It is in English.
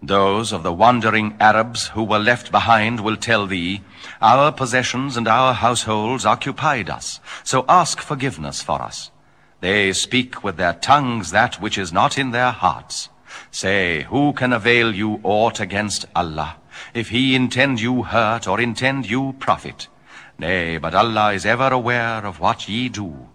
Those of the wandering Arabs who were left behind will tell thee, our possessions and our households occupied us, so ask forgiveness for us. They speak with their tongues that which is not in their hearts. Say, who can avail you aught against Allah, if he intend you hurt or intend you profit? Nay, but Allah is ever aware of what ye do.